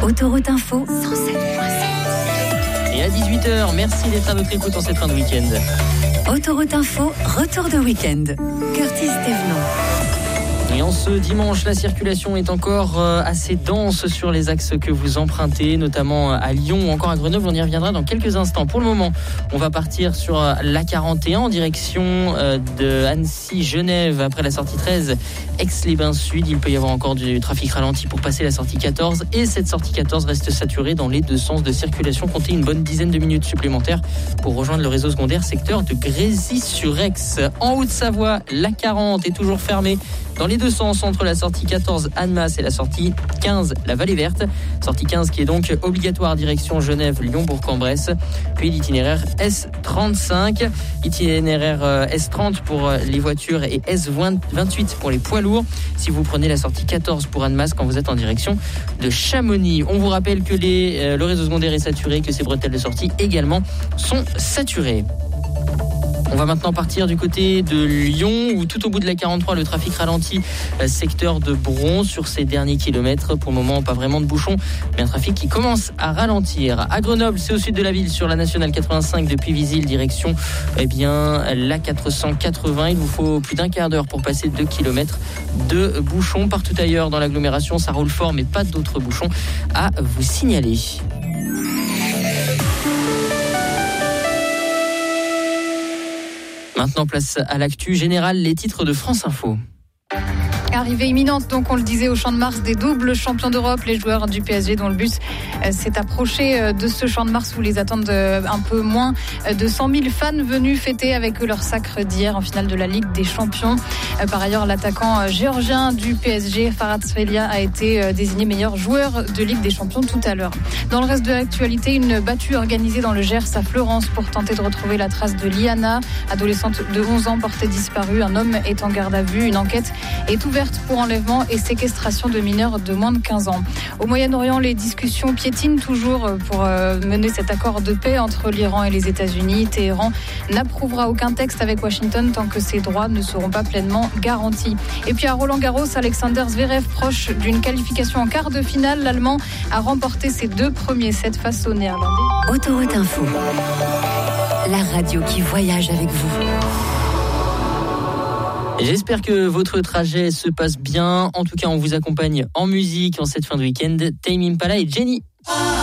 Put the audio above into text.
Autoroute Info 107.7. Et à 18h, merci d'être à votre écoute en cette fin de week-end. Autoroute Info, retour de week-end. Curtis Thévenot. Et en ce dimanche, la circulation est encore assez dense sur les axes que vous empruntez, notamment à Lyon ou encore à Grenoble. On y reviendra dans quelques instants. Pour le moment, on va partir sur l'A41 en direction de Annecy-Genève après la sortie 13, Aix-les-Bains Sud. Il peut y avoir encore du trafic ralenti pour passer la sortie 14 et cette sortie 14 reste saturée dans les deux sens de circulation. Comptez une bonne dizaine de minutes supplémentaires pour rejoindre le réseau secondaire secteur de Grésy-sur-Aix. En Haute-Savoie, l'A40 est toujours fermée dans les deux sens entre la sortie 14 Annemasse et la sortie 15 la Vallée Verte. Sortie 15 qui est donc obligatoire direction Genève, Lyon, Bourg-en-Bresse. Puis l'itinéraire S35, itinéraire S30 pour les voitures et S28 pour les poids lourds. Si vous prenez la sortie 14 pour Annemasse quand vous êtes en direction de Chamonix. On vous rappelle que le réseau secondaire est saturé, que ces bretelles de sortie également sont saturées. On va maintenant partir du côté de Lyon où tout au bout de la 43 le trafic ralentit secteur de Bron sur ces derniers kilomètres. Pour le moment pas vraiment de bouchons mais un trafic qui commence à ralentir. À Grenoble c'est au sud de la ville sur la nationale 85 depuis Visil direction la 480. Il vous faut plus d'un quart d'heure pour passer 2 kilomètres de bouchons. Partout ailleurs dans l'agglomération ça roule fort mais pas d'autres bouchons à vous signaler. Maintenant, place à l'actu générale, les titres de France Info. Arrivée imminente, donc on le disait au Champ de Mars des doubles champions d'Europe, les joueurs du PSG dont le bus s'est approché de ce Champ de Mars où les attendent un peu moins de 100 000 fans venus fêter avec eux leur sacre d'hier en finale de la Ligue des Champions. Par ailleurs, l'attaquant géorgien du PSG, Kvaratskhelia, a été désigné meilleur joueur de Ligue des Champions tout à l'heure. Dans le reste de l'actualité, une battue organisée dans le Gers à Fleurance pour tenter de retrouver la trace de Liana, adolescente de 11 ans portée disparue. Un homme est en garde à vue. Une enquête est ouverte pour enlèvement et séquestration de mineurs de moins de 15 ans. Au Moyen-Orient, les discussions piétinent toujours pour mener cet accord de paix entre l'Iran et les États-Unis. Téhéran n'approuvera aucun texte avec Washington tant que ses droits ne seront pas pleinement garantis. Et puis à Roland-Garros, Alexander Zverev, proche d'une qualification en quart de finale, l'Allemand a remporté ses 2 premiers sets face au Néerlandais. Autoroute Info, la radio qui voyage avec vous. J'espère que votre trajet se passe bien. En tout cas, on vous accompagne en musique en cette fin de week-end. Tame Impala et Jenny.